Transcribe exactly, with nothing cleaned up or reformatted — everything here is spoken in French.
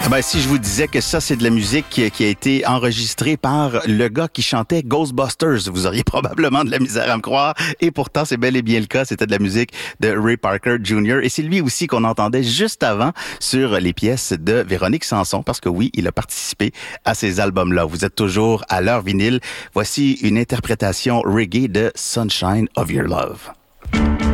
Ben, si je vous disais que ça, c'est de la musique qui, qui a été enregistrée par le gars qui chantait Ghostbusters, vous auriez probablement de la misère à me croire. Et pourtant, c'est bel et bien le cas. C'était de la musique de Ray Parker junior Et c'est lui aussi qu'on entendait juste avant sur les pièces de Véronique Sanson. Parce que oui, il a participé à ces albums-là. Vous êtes toujours à l'heure vinyle. Voici une interprétation reggae de Sunshine of Your Love.